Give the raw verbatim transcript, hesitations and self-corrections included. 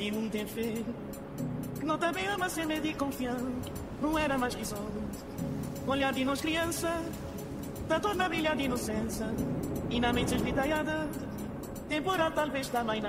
conheci um ter fé, que não também ama ser medo e confiança. Não era mais que só olhar de nós criança, da toda brilha de inocência, e na mente esvitalhada, temporal talvez também na